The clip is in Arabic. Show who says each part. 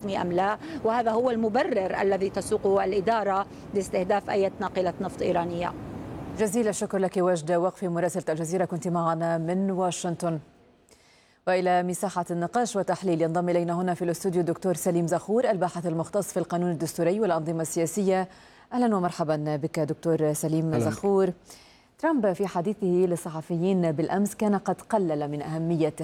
Speaker 1: رسمي أم لا، وهذا هو المبرر الذي تسوقه الإدارة لاستهداف أي ناقلة نفط إيرانية.
Speaker 2: جزيل الشكر لك وجد وقفي مراسلة الجزيرة، كنت معنا من واشنطن. وإلى مساحة النقاش وتحليل ينضم إلينا هنا في الاستوديو الدكتور سليم زخور، الباحث المختص في القانون الدستوري والأنظمة السياسية. أهلا ومرحبا بك دكتور سليم زخور. ترامب في حديثه للصحفيين بالأمس كان قد قلل من أهمية